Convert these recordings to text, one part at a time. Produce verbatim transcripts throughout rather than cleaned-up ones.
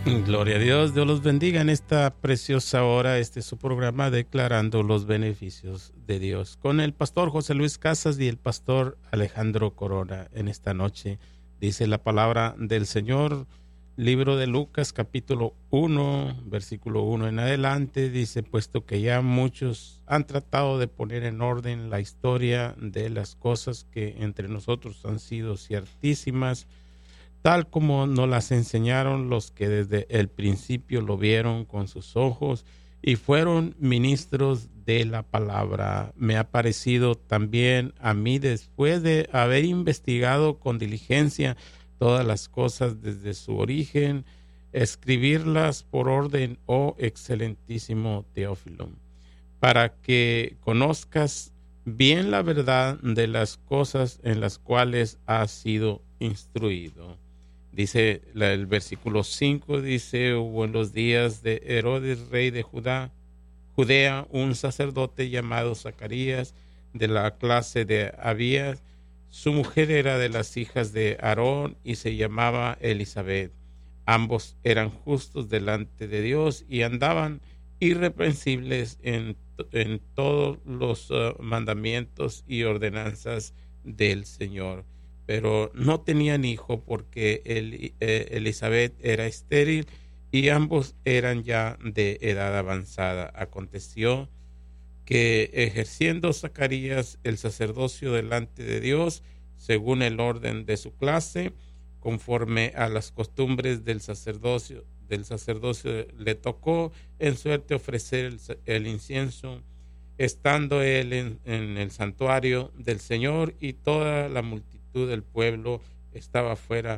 Gloria a Dios, Dios los bendiga en esta preciosa hora. Este es su programa Declarando los Beneficios de Dios, con el pastor José Luis Casas y el pastor Alejandro Corona. En esta noche dice la palabra del Señor, libro de Lucas capítulo uno, versículo uno en adelante, dice: puesto que ya muchos han tratado de poner en orden la historia de las cosas que entre nosotros han sido ciertísimas, tal como nos las enseñaron los que desde el principio lo vieron con sus ojos y fueron ministros de la palabra. Me ha parecido también a mí, después de haber investigado con diligencia todas las cosas desde su origen, escribirlas por orden, oh excelentísimo Teófilo, para que conozcas bien la verdad de las cosas en las cuales has sido instruido. Dice la, el versículo cinco, dice: hubo en los días de Herodes, rey de Judá, Judea, un sacerdote llamado Zacarías, de la clase de Abías. Su mujer era de las hijas de Aarón y se llamaba Elizabeth. Ambos eran justos delante de Dios y andaban irreprensibles en, en todos los uh, mandamientos y ordenanzas del Señor. Pero no tenían hijo porque el, eh, Elizabeth era estéril y ambos eran ya de edad avanzada. Aconteció que ejerciendo Zacarías el sacerdocio delante de Dios, según el orden de su clase, conforme a las costumbres del sacerdocio, del sacerdocio le tocó en suerte ofrecer el, el incienso, estando él en, en el santuario del Señor, y toda la multitud del pueblo estaba fuera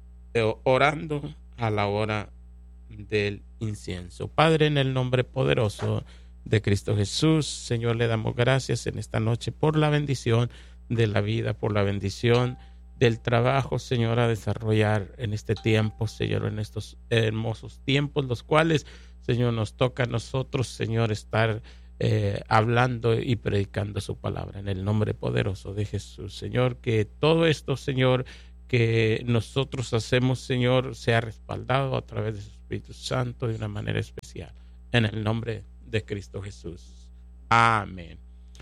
orando a la hora del incienso. Padre, en el nombre poderoso de Cristo Jesús, Señor, le damos gracias en esta noche por la bendición de la vida, por la bendición del trabajo, Señor, a desarrollar en este tiempo, Señor, en estos hermosos tiempos, los cuales, Señor, nos toca a nosotros, Señor, estar Eh, hablando y predicando su palabra en el nombre poderoso de Jesús. Señor, que todo esto, Señor, que nosotros hacemos, Señor, sea respaldado a través de su Espíritu Santo de una manera especial, en el nombre de Cristo Jesús. Amén.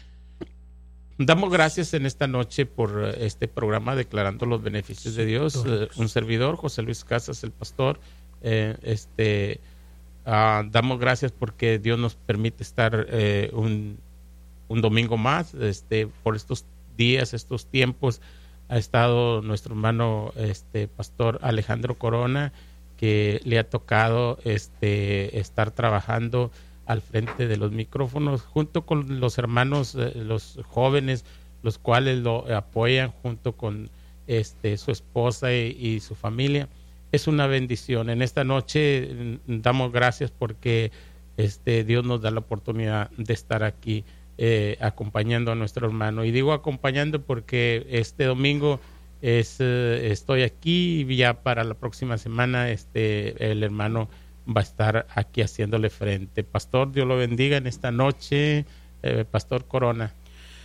Damos gracias en esta noche por este programa Declarando los Beneficios de Dios. Eh, un servidor, José Luis Casas, el pastor, eh, este Uh, damos gracias porque Dios nos permite estar eh, un, un domingo más. Este, por estos días, estos tiempos, ha estado nuestro hermano este pastor Alejandro Corona, que le ha tocado este estar trabajando al frente de los micrófonos junto con los hermanos, eh, los jóvenes, los cuales lo apoyan junto con este su esposa y, y su familia. Es una bendición. En esta noche damos gracias porque este Dios nos da la oportunidad de estar aquí eh, acompañando a nuestro hermano. Y digo acompañando porque este domingo es, eh, estoy aquí y ya para la próxima semana este el hermano va a estar aquí haciéndole frente. Pastor, Dios lo bendiga en esta noche. Eh, Pastor Corona.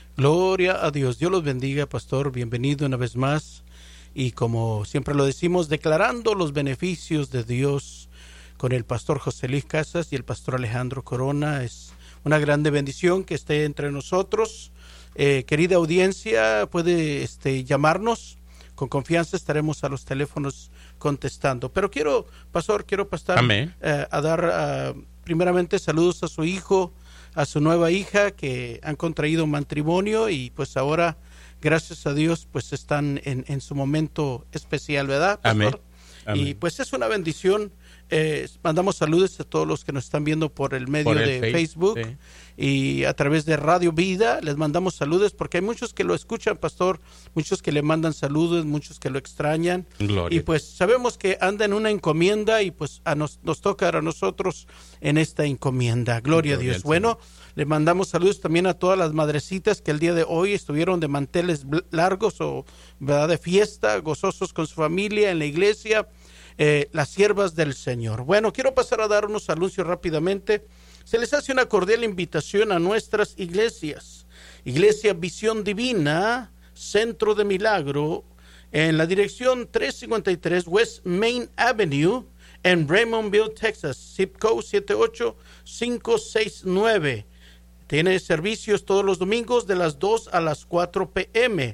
Gloria a Dios. Dios los bendiga, pastor. Bienvenido una vez más. Y como siempre lo decimos, declarando los beneficios de Dios con el pastor José Luis Casas y el pastor Alejandro Corona. Es una grande bendición que esté entre nosotros. Eh, querida audiencia, puede este, llamarnos. Con confianza estaremos a los teléfonos contestando. Pero quiero, pastor, quiero pasar eh, a dar uh, primeramente saludos a su hijo, a su nueva hija que han contraído matrimonio y pues ahora, gracias a Dios, pues están en, en su momento especial, ¿verdad, pastor? Amén. Amén. Y pues es una bendición. Eh, mandamos saludos a todos los que nos están viendo por el medio por el de Facebook, Facebook sí. Y a través de Radio Vida. Les mandamos saludos porque hay muchos que lo escuchan, pastor, muchos que le mandan saludos, muchos que lo extrañan. Gloria. Y pues sabemos que anda en una encomienda y pues a nos, nos toca a nosotros en esta encomienda. Gloria, Gloria a Dios. Bueno, le mandamos saludos también a todas las madrecitas que el día de hoy estuvieron de manteles largos o verdad de fiesta, gozosos con su familia en la iglesia. Eh, las siervas del Señor. Bueno, quiero pasar a dar unos anuncios rápidamente. Se les hace una cordial invitación a nuestras iglesias. Iglesia Visión Divina, Centro de Milagro, en la dirección trescientos cincuenta y tres West Main Avenue, en Raymondville, Texas, zip code siete ocho cinco seis nueve. Tiene servicios todos los domingos de las dos a las cuatro p m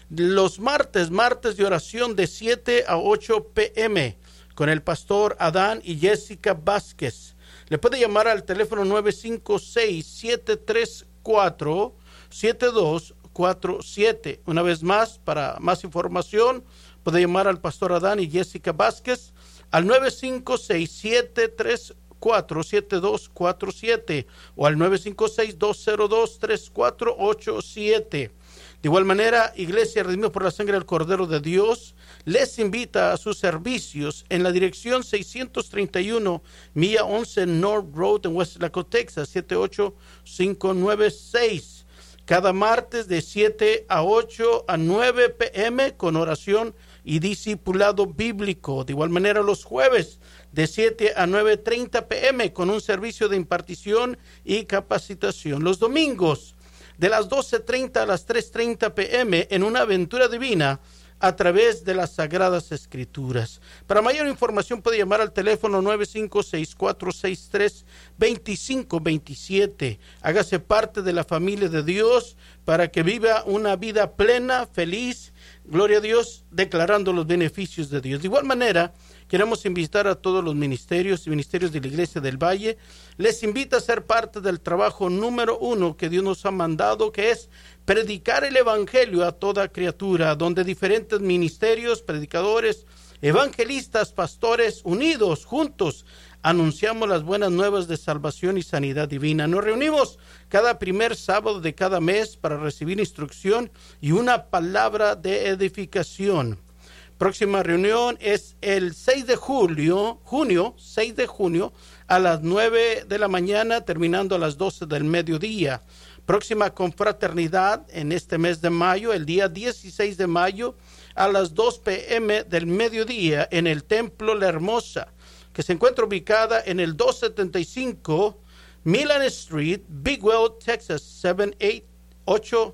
Los martes, martes de oración de siete a ocho p m con el pastor Adán y Jessica Vázquez. Le puede llamar al teléfono nueve cinco seis, siete tres cuatro, siete dos cuatro siete. Una vez más, para más información, puede llamar al pastor Adán y Jessica Vázquez al nueve cinco seis, siete tres cuatro, siete dos cuatro siete o al nueve cinco seis, dos cero dos, tres cuatro ocho siete. De igual manera, Iglesia Redimidos por la Sangre del Cordero de Dios les invita a sus servicios en la dirección seiscientos treinta y uno, Milla once North Road en Westlaco, Texas, siete ocho cinco nueve seis. Cada martes de siete a ocho a nueve p m con oración y discipulado bíblico. De igual manera, los jueves de siete a nueve treinta p m con un servicio de impartición y capacitación. Los domingos de las doce treinta a las tres treinta p m en una aventura divina a través de las Sagradas Escrituras. Para mayor información puede llamar al teléfono nueve cinco seis, cuatro seis tres, dos cinco dos siete. Hágase parte de la familia de Dios para que viva una vida plena, feliz, gloria a Dios, declarando los beneficios de Dios. De igual manera, queremos invitar a todos los ministerios y ministerios de la Iglesia del Valle. Les invita a ser parte del trabajo número uno que Dios nos ha mandado, que es predicar el Evangelio a toda criatura, donde diferentes ministerios, predicadores, evangelistas, pastores, unidos, juntos, anunciamos las buenas nuevas de salvación y sanidad divina. Nos reunimos cada primer sábado de cada mes para recibir instrucción y una palabra de edificación. Próxima reunión es el seis de julio, junio, seis de junio, a las nueve de la mañana, terminando a las doce del mediodía. Próxima confraternidad en este mes de mayo, el día dieciséis de mayo, a las dos p m del mediodía, en el Templo La Hermosa, que se encuentra ubicada en el doscientos setenta y cinco Milan Street, Bigwell, Texas, siete ocho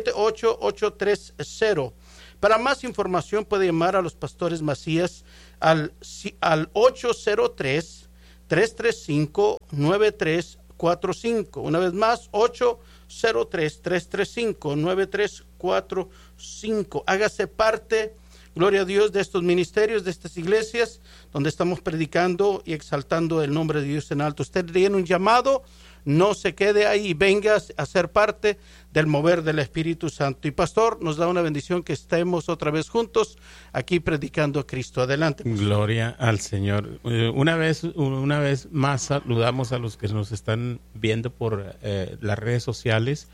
ocho tres cero. Para más información puede llamar a los pastores Macías al, al ocho cero tres, tres tres cinco, nueve tres cuatro cinco. Una vez más, ocho cero tres, tres tres cinco, nueve tres cuatro cinco. Hágase parte, gloria a Dios, de estos ministerios, de estas iglesias, donde estamos predicando y exaltando el nombre de Dios en alto. Usted tiene un llamado, no se quede ahí, venga a ser parte del mover del Espíritu Santo. Y pastor, nos da una bendición que estemos otra vez juntos aquí predicando a Cristo. Adelante, pastor. Gloria al Señor. Una vez, una vez más saludamos a los que nos están viendo por eh, las redes sociales.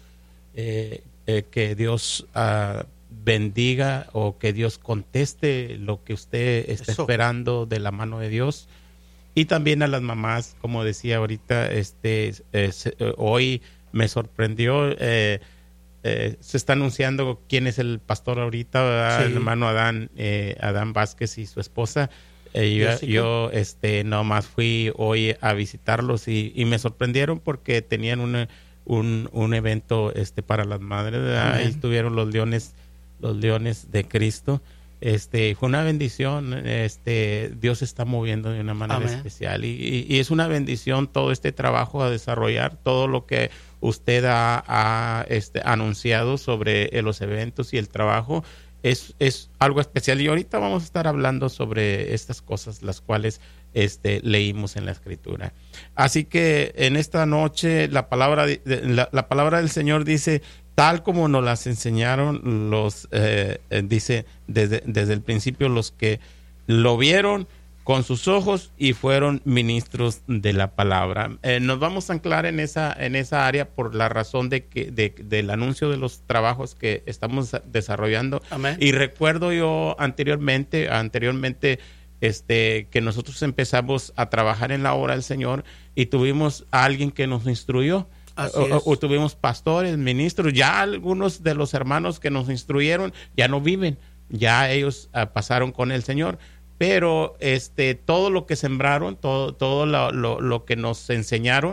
Eh, eh, que Dios uh, bendiga o que Dios conteste lo que usted está Eso. esperando de la mano de Dios. Y también a las mamás, como decía ahorita, este eh, se, eh, hoy me sorprendió, eh, eh, se está anunciando quién es el pastor ahorita, sí. El hermano Adán, eh, Adán Vázquez y su esposa. Eh, yo, yo este nomás fui hoy a visitarlos y, y me sorprendieron porque tenían una, un, un evento este para las madres. Ahí estuvieron los leones, los leones de Cristo. Este fue una bendición, este Dios está moviendo de una manera Amén. especial y, y, y es una bendición todo este trabajo a desarrollar, todo lo que usted ha, ha este, anunciado sobre eh, los eventos y el trabajo es, es algo especial. Y ahorita vamos a estar hablando sobre estas cosas, las cuales este, leímos en la Escritura. Así que en esta noche la palabra, de, la, la palabra del Señor dice, tal como nos las enseñaron los, eh, eh, dice, desde, desde el principio, los que lo vieron con sus ojos y fueron ministros de la palabra. Eh, nos vamos a anclar en esa, en esa área por la razón de que de, del anuncio de los trabajos que estamos desarrollando. Amén. Y recuerdo yo anteriormente, anteriormente este, que nosotros empezamos a trabajar en la obra del Señor y tuvimos a alguien que nos instruyó. O, o tuvimos pastores, ministros, ya algunos de los hermanos que nos instruyeron ya no viven, ya ellos uh, pasaron con el Señor, pero este todo lo que sembraron, todo todo lo, lo, lo que nos enseñaron,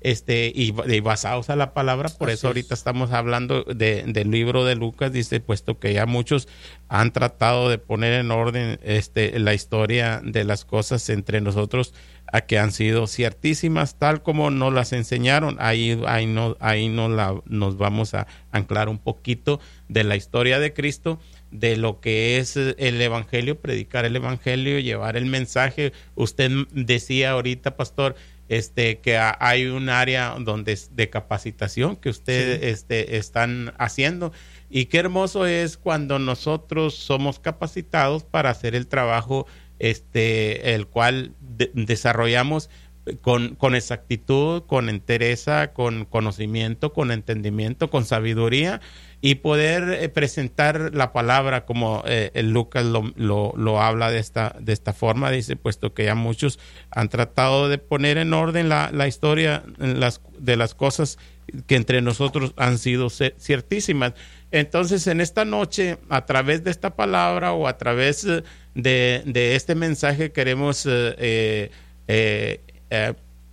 este y, y basados a la palabra. Por Así eso ahorita es. Estamos hablando de, del libro de Lucas, dice, puesto que ya muchos han tratado de poner en orden este la historia de las cosas entre nosotros, a que han sido ciertísimas tal como nos las enseñaron. Ahí, ahí, no, ahí no la, nos vamos a anclar un poquito de la historia de Cristo, de lo que es el evangelio, predicar el evangelio, llevar el mensaje. Usted decía ahorita, pastor, este que hay un área donde de capacitación que ustedes sí. este, están haciendo, y qué hermoso es cuando nosotros somos capacitados para hacer el trabajo este el cual de, desarrollamos con, con exactitud, con entereza, con conocimiento, con entendimiento, con sabiduría, y poder eh, presentar la palabra como eh, el Lucas lo, lo, lo habla de esta, de esta forma. Dice, puesto que ya muchos han tratado de poner en orden la, la historia las, de las cosas que entre nosotros han sido ciertísimas. Entonces, en esta noche, a través de esta palabra o a través de, de este mensaje, queremos eh, eh, eh,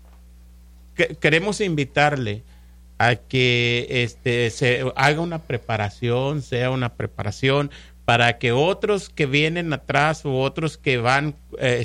que, queremos invitarle a que este se haga una preparación, sea una preparación para que otros que vienen atrás o otros que van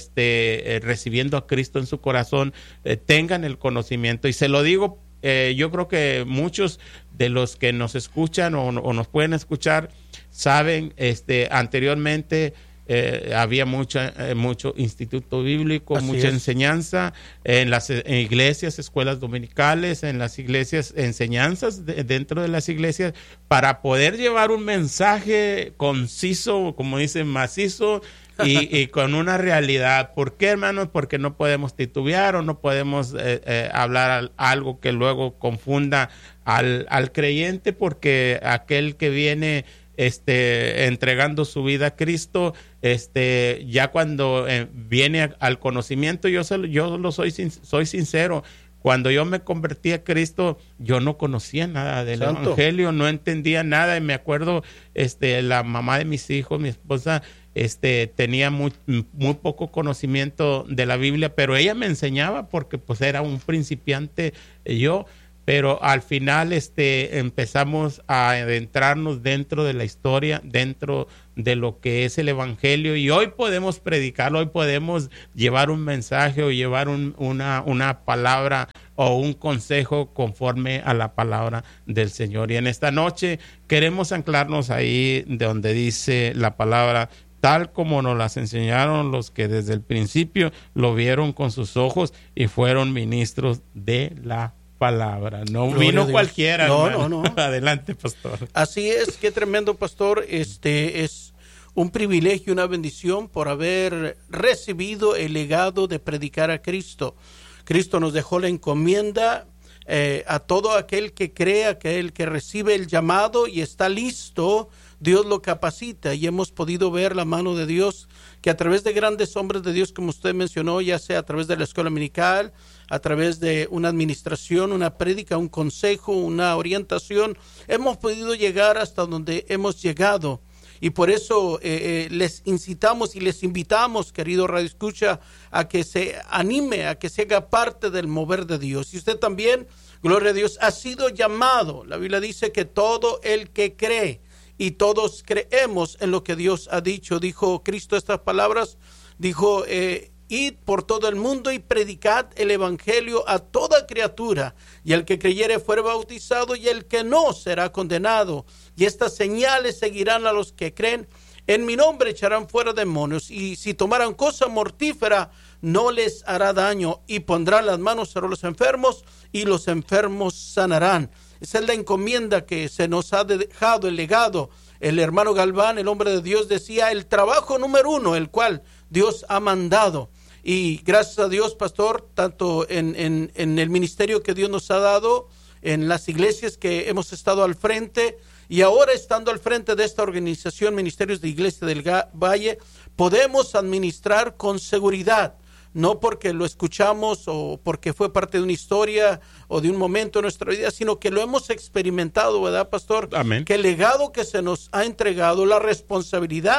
este eh, recibiendo a Cristo en su corazón eh, tengan el conocimiento. Y se lo digo, eh, yo creo que muchos de los que nos escuchan o, o nos pueden escuchar saben, este anteriormente Eh, había mucha, eh, mucho instituto bíblico, Así mucha es. enseñanza en las en iglesias, escuelas dominicales, en las iglesias, enseñanzas de, dentro de las iglesias, para poder llevar un mensaje conciso, como dicen, macizo, y, y con una realidad. ¿Por qué, hermanos? Porque no podemos titubear o no podemos eh, eh, hablar al, algo que luego confunda al, al creyente, porque aquel que viene Este, entregando su vida a Cristo, este, ya cuando eh, viene a, al conocimiento, yo, se, yo lo soy, soy sincero, cuando yo me convertí a Cristo, yo no conocía nada del Santo. Evangelio, no entendía nada, y me acuerdo, este, la mamá de mis hijos, mi esposa, este, tenía muy, muy poco conocimiento de la Biblia, pero ella me enseñaba porque pues era un principiante yo. Pero al final este, empezamos a adentrarnos dentro de la historia, dentro de lo que es el evangelio, y hoy podemos predicarlo, hoy podemos llevar un mensaje o llevar un, una, una palabra o un consejo conforme a la palabra del Señor. Y en esta noche queremos anclarnos ahí de donde dice la palabra, tal como nos las enseñaron los que desde el principio lo vieron con sus ojos y fueron ministros de la palabra. No Gloria vino cualquiera. No, hermano. no, no. Adelante, pastor. Así es, qué tremendo, pastor. Este es un privilegio, una bendición por haber recibido el legado de predicar a Cristo. Cristo nos dejó la encomienda eh, a todo aquel que crea, aquel que recibe el llamado y está listo, Dios lo capacita, y hemos podido ver la mano de Dios, que a través de grandes hombres de Dios, como usted mencionó, ya sea a través de la escuela dominical, a través de una administración, una prédica, un consejo, una orientación, hemos podido llegar hasta donde hemos llegado. Y por eso eh, eh, les incitamos y les invitamos, querido Radio Escucha, a que se anime, a que se haga parte del mover de Dios. Y usted también, gloria a Dios, ha sido llamado. La Biblia dice que todo el que cree, y todos creemos en lo que Dios ha dicho. Dijo Cristo estas palabras, dijo, eh, id por todo el mundo y predicad el evangelio a toda criatura, y el que creyere fuere bautizado, y el que no será condenado. Y estas señales seguirán a los que creen. En mi nombre echarán fuera demonios, y si tomaran cosa mortífera no les hará daño, y pondrán las manos sobre los enfermos y los enfermos sanarán. Esa es la encomienda que se nos ha dejado, el legado. El hermano Galván, el hombre de Dios, decía el trabajo número uno, el cual Dios ha mandado. Y gracias a Dios, pastor, tanto en, en, en el ministerio que Dios nos ha dado, en las iglesias que hemos estado al frente, y ahora estando al frente de esta organización, Ministerios de Iglesia del Valle, podemos administrar con seguridad. No porque lo escuchamos o porque fue parte de una historia o de un momento en nuestra vida, sino que lo hemos experimentado, ¿verdad, pastor? Amén. Que el legado que se nos ha entregado, la responsabilidad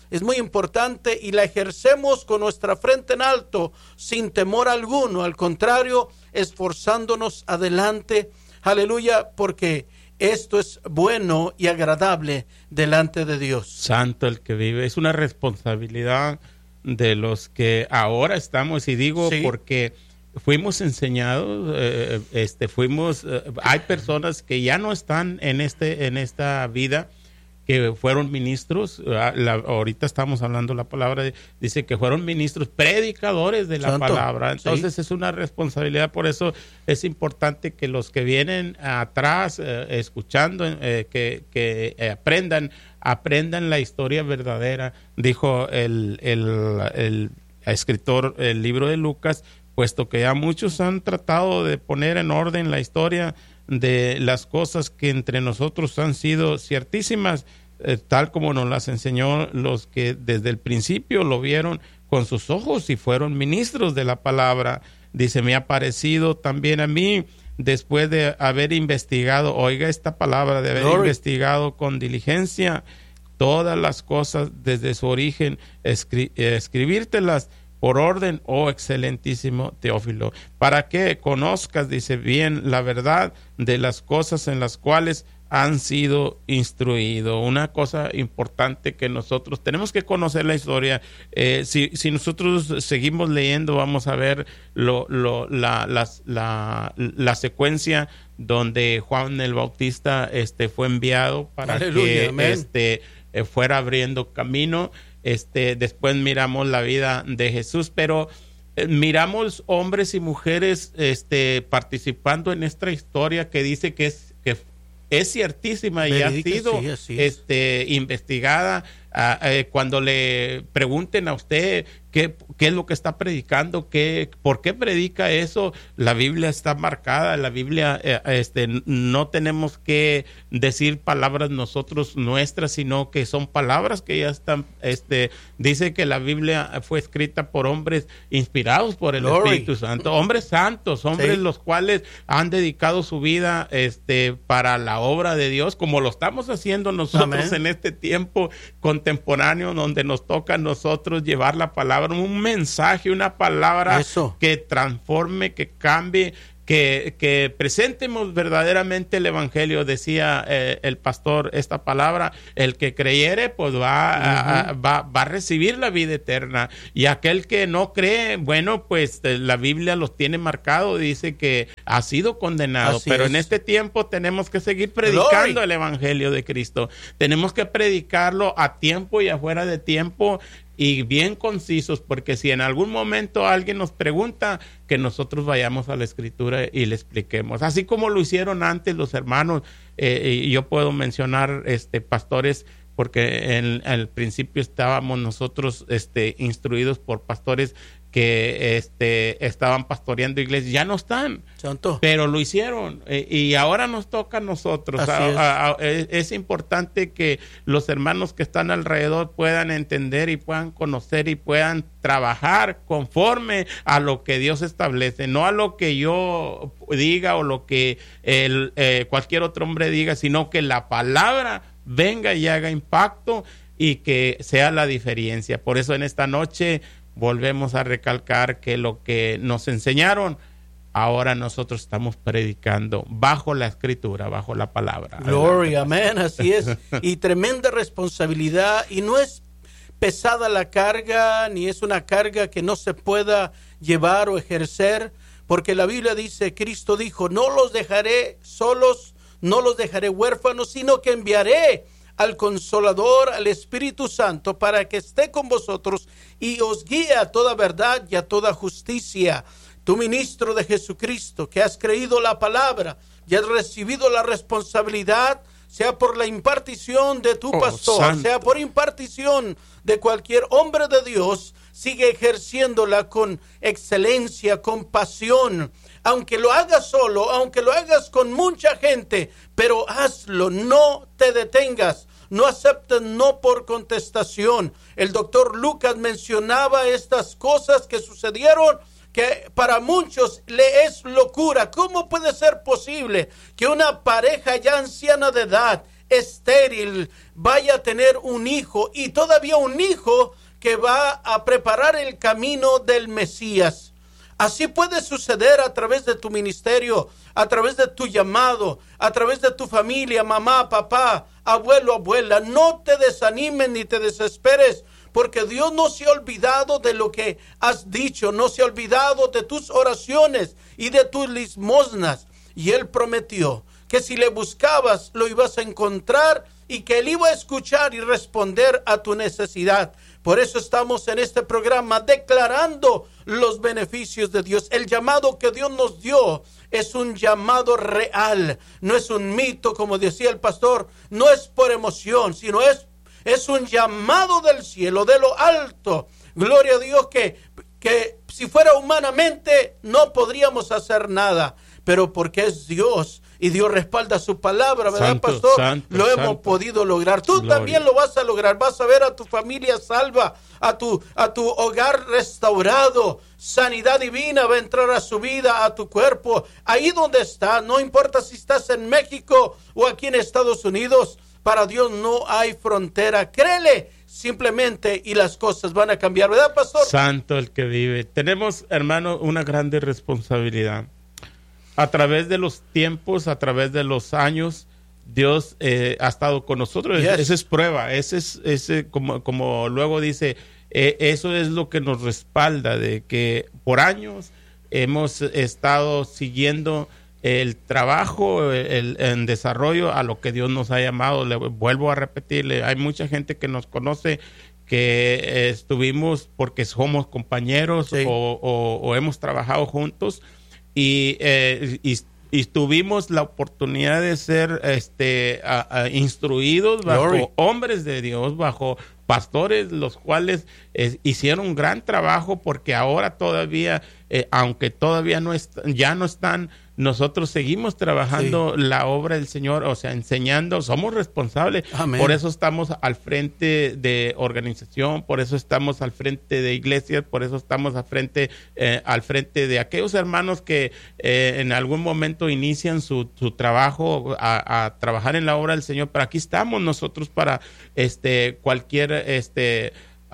es muy importante y la ejercemos con nuestra frente en alto, sin temor alguno. Al contrario, esforzándonos adelante. Aleluya, porque esto es bueno y agradable delante de Dios. Santo el que vive. Es una responsabilidad de los que ahora estamos, y digo sí. porque fuimos enseñados, eh, este, fuimos, eh, hay personas que ya no están en este, en esta vida, que fueron ministros. La, ahorita estamos hablando la palabra, dice que fueron ministros, predicadores de la Santo. palabra. Entonces sí. es una responsabilidad. Por eso es importante que los que vienen atrás eh, escuchando, eh, que, que eh, aprendan, aprendan la historia verdadera. Dijo el, el, el escritor, el libro de Lucas, puesto que ya muchos han tratado de poner en orden la historia de las cosas que entre nosotros han sido ciertísimas, eh, tal como nos las enseñó los que desde el principio lo vieron con sus ojos y fueron ministros de la palabra. Dice, me ha parecido también a mí, después de haber investigado, oiga esta palabra, de haber Glory. investigado con diligencia todas las cosas desde su origen, escri- escribírtelas por orden, oh excelentísimo Teófilo, para que conozcas, dice, bien la verdad de las cosas en las cuales han sido instruidos. Una cosa importante que nosotros tenemos que conocer la historia. Eh, si, si nosotros seguimos leyendo, vamos a ver lo, lo, la, la, la, la secuencia donde Juan el Bautista este, fue enviado para Aleluya, que este, eh, fuera abriendo camino. Este, después miramos la vida de Jesús, pero eh, miramos hombres y mujeres este, participando en esta historia que dice que es, que es ciertísima y ha sido sí, este, investigada. Uh, eh, cuando le pregunten a usted qué, qué es lo que está predicando, qué, por qué predica eso, la Biblia está marcada. La Biblia, eh, este, no tenemos que decir palabras nosotros nuestras, sino que son palabras que ya están, este, dice que la Biblia fue escrita por hombres inspirados por el Glory. Espíritu Santo, hombres santos, hombres sí. los cuales han dedicado su vida este, para la obra de Dios, como lo estamos haciendo nosotros Amén. En este tiempo con contemporáneo, donde nos toca a nosotros llevar la palabra, un mensaje, una palabra Eso. que transforme, que cambie, que, que presentemos verdaderamente el evangelio. Decía eh, el pastor esta palabra, el que creyere pues va, uh-huh. a, va, va a recibir la vida eterna, y aquel que no cree, bueno, pues la Biblia los tiene marcado, dice que ha sido condenado. Así pero es. En este tiempo tenemos que seguir predicando Glory. El evangelio de Cristo. Tenemos que predicarlo a tiempo y afuera de tiempo, y bien concisos, porque si en algún momento alguien nos pregunta, que nosotros vayamos a la Escritura y le expliquemos, así como lo hicieron antes los hermanos. Eh, y yo puedo mencionar este pastores, porque en al principio estábamos nosotros este instruidos por pastores que este estaban pastoreando iglesias, ya no están, Santo. Pero lo hicieron, eh, y ahora nos toca a nosotros. A, es. A, a, es, es importante que los hermanos que están alrededor puedan entender y puedan conocer y puedan trabajar conforme a lo que Dios establece, no a lo que yo diga o lo que el, eh, cualquier otro hombre diga, sino que la palabra venga y haga impacto y que sea la diferencia. Por eso en esta noche volvemos a recalcar que lo que nos enseñaron, ahora nosotros estamos predicando bajo la Escritura, bajo la palabra. Glory, amén, así es. Y tremenda responsabilidad, y no es pesada la carga, ni es una carga que no se pueda llevar o ejercer, porque la Biblia dice, Cristo dijo, no los dejaré solos, no los dejaré huérfanos, sino que enviaré al Consolador, al Espíritu Santo, para que esté con vosotros y os guíe a toda verdad y a toda justicia. Tu ministro de Jesucristo, que has creído la palabra y has recibido la responsabilidad, sea por la impartición de tu oh, pastor, santo. sea por impartición de cualquier hombre de Dios, sigue ejerciéndola con excelencia, con pasión. Aunque lo hagas solo, aunque lo hagas con mucha gente, pero hazlo, no te detengas. No aceptes no por contestación. El doctor Lucas mencionaba estas cosas que sucedieron, que para muchos le es locura. ¿Cómo puede ser posible que una pareja ya anciana de edad estéril vaya a tener un hijo, y todavía un hijo que va a preparar el camino del Mesías. Así puede suceder a través de tu ministerio, a través de tu llamado, a través de tu familia, mamá, papá, abuelo, abuela. No te desanimes ni te desesperes, porque Dios no se ha olvidado de lo que has dicho, no se ha olvidado de tus oraciones y de tus limosnas. Y Él prometió que si le buscabas lo ibas a encontrar y que Él iba a escuchar y responder a tu necesidad. Por eso estamos en este programa declarando los beneficios de Dios. El llamado que Dios nos dio es un llamado real, no es un mito, como decía el pastor, no es por emoción, sino es, es un llamado del cielo, de lo alto. Gloria a Dios, que, que si fuera humanamente no podríamos hacer nada, pero porque es Dios y Dios respalda su palabra, ¿verdad, santo, pastor? santo, lo hemos santo. podido lograr. Tú Gloria. También lo vas a lograr. Vas a ver a tu familia salva, a tu, a tu hogar restaurado. Sanidad divina va a entrar a su vida, a tu cuerpo. Ahí donde está, no importa si estás en México o aquí en Estados Unidos, para Dios no hay frontera. Créele simplemente y las cosas van a cambiar, ¿verdad, pastor? Santo el que vive. Tenemos, hermano, una grande responsabilidad. A través de los tiempos, a través de los años, Dios eh, ha estado con nosotros. Yes. Esa es prueba. Ese es, ese, como, como luego dice, eh, eso es lo que nos respalda, de que por años hemos estado siguiendo el trabajo, el, el desarrollo a lo que Dios nos ha llamado. Le vuelvo a repetirle, hay mucha gente que nos conoce que eh, estuvimos porque somos compañeros, sí. o, o, o hemos trabajado juntos. Y, eh, y, y tuvimos la oportunidad de ser este, a, a, instruidos bajo Glory. Hombres de Dios, bajo pastores, los cuales eh, hicieron un gran trabajo, porque ahora todavía, eh, aunque todavía no est- ya no están, nosotros seguimos trabajando sí. la obra del Señor, o sea, enseñando, somos responsables. Amén. Por eso estamos al frente de organización, por eso estamos al frente de iglesias, por eso estamos al frente, eh, al frente de aquellos hermanos que eh, en algún momento inician su, su trabajo a, a trabajar en la obra del Señor. Pero aquí estamos nosotros para este cualquier este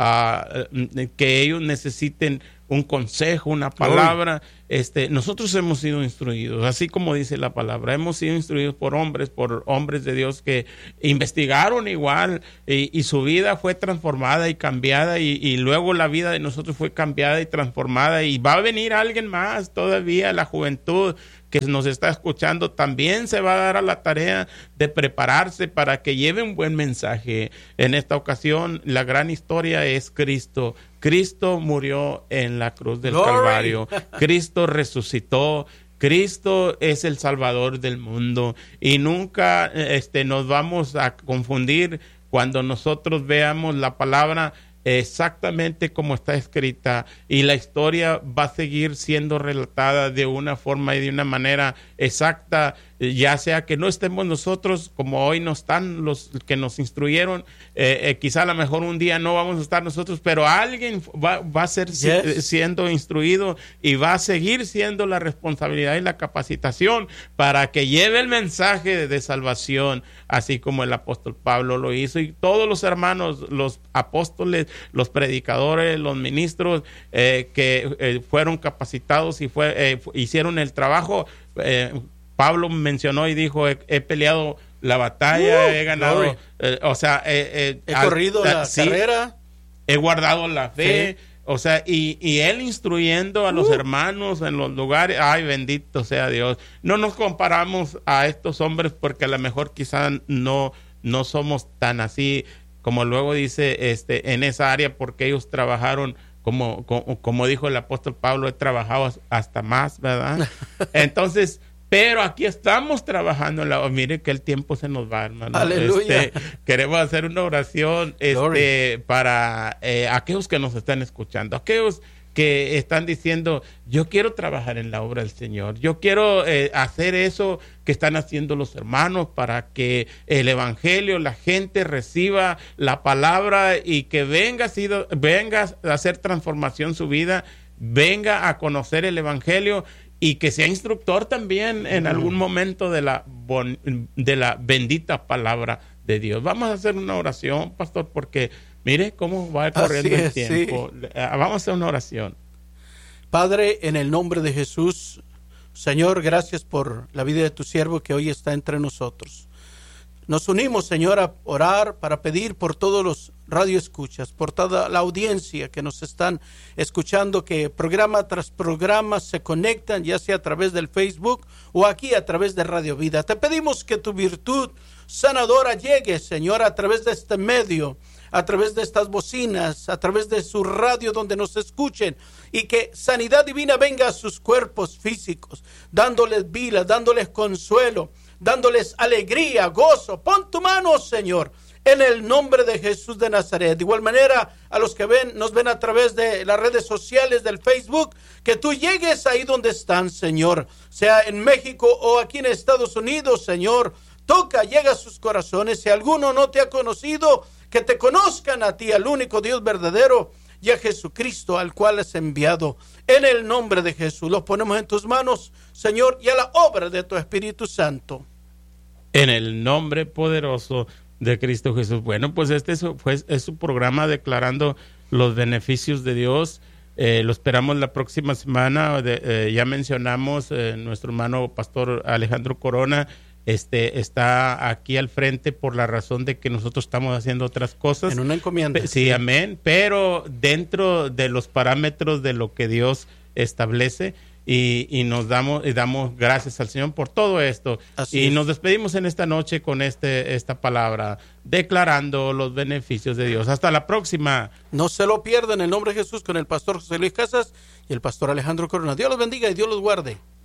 uh, que ellos necesiten un consejo, una palabra. Este, nosotros hemos sido instruidos, así como dice la palabra, hemos sido instruidos por hombres, por hombres de Dios que investigaron igual, y, y su vida fue transformada y cambiada, y, y luego la vida de nosotros fue cambiada y transformada, y va a venir alguien más todavía. La juventud que nos está escuchando también se va a dar a la tarea de prepararse para que lleve un buen mensaje. En esta ocasión, la gran historia es Cristo. Cristo murió en la cruz del Glory. Calvario. Cristo resucitó. Cristo es el Salvador del mundo. Y nunca este, nos vamos a confundir cuando nosotros veamos la palabra exactamente como está escrita, y la historia va a seguir siendo relatada de una forma y de una manera exacta, ya sea que no estemos nosotros, como hoy no están los que nos instruyeron, eh, eh, quizá a lo mejor un día no vamos a estar nosotros, pero alguien va, va a ser yes. siendo instruido, y va a seguir siendo la responsabilidad y la capacitación para que lleve el mensaje de, de salvación, así como el apóstol Pablo lo hizo, y todos los hermanos, los apóstoles, los predicadores, los ministros eh, que eh, fueron capacitados y fue, eh, hicieron el trabajo. eh, Pablo mencionó y dijo, he, he peleado la batalla, uh, he ganado, eh, o sea, eh, eh, he al, corrido la sí, carrera, he guardado la fe, sí. O sea, y, y él instruyendo a los uh. hermanos en los lugares. Ay, bendito sea Dios. No nos comparamos a estos hombres porque a lo mejor quizás no, no somos tan así, como luego dice este en esa área, porque ellos trabajaron, como, como, como dijo el apóstol Pablo, he trabajado hasta más, ¿verdad? Entonces, pero aquí estamos trabajando en la, mire que el tiempo se nos va, hermano. Aleluya. Este, queremos hacer una oración este, para eh, aquellos que nos están escuchando, aquellos que están diciendo, yo quiero trabajar en la obra del Señor, yo quiero eh, hacer eso que están haciendo los hermanos para que el evangelio, la gente reciba la palabra y que venga, venga a hacer transformación su vida, venga a conocer el evangelio y que sea instructor también en algún momento de la, bon, de la bendita palabra de Dios. Vamos a hacer una oración, pastor, porque mire cómo va corriendo es, el tiempo. Sí. Vamos a hacer una oración. Padre, en el nombre de Jesús, Señor, gracias por la vida de tu siervo que hoy está entre nosotros. Nos unimos, Señor, a orar para pedir por todos los radioescuchas, por toda la audiencia que nos están escuchando, que programa tras programa se conectan, ya sea a través del Facebook o aquí a través de Radio Vida. Te pedimos que tu virtud sanadora llegue, Señor, a través de este medio, a través de estas bocinas, a través de su radio donde nos escuchen, y que sanidad divina venga a sus cuerpos físicos, dándoles vida, dándoles consuelo, dándoles alegría, gozo. Pon tu mano, Señor, en el nombre de Jesús de Nazaret. De igual manera, a los que ven, nos ven a través de las redes sociales del Facebook, que tú llegues ahí donde están, Señor, sea en México o aquí en Estados Unidos, Señor. Toca, llega a sus corazones. Si alguno no te ha conocido, que te conozcan a ti, al único Dios verdadero, y a Jesucristo, al cual has enviado. En el nombre de Jesús, los ponemos en tus manos, Señor, y a la obra de tu Espíritu Santo. En el nombre poderoso de Cristo Jesús. Bueno, pues este es, pues, es su programa declarando los beneficios de Dios. Eh, lo esperamos la próxima semana. De, eh, ya mencionamos eh, nuestro hermano pastor Alejandro Corona. Este está aquí al frente por la razón de que nosotros estamos haciendo otras cosas. En una encomienda. Sí, sí, amén. Pero dentro de los parámetros de lo que Dios establece, y, y nos damos y damos gracias al Señor por todo esto. Así y es. Nos despedimos en esta noche con este esta palabra, declarando los beneficios de Dios. Hasta la próxima. No se lo pierdan, en el nombre de Jesús, con el pastor José Luis Casas y el pastor Alejandro Corona. Dios los bendiga y Dios los guarde.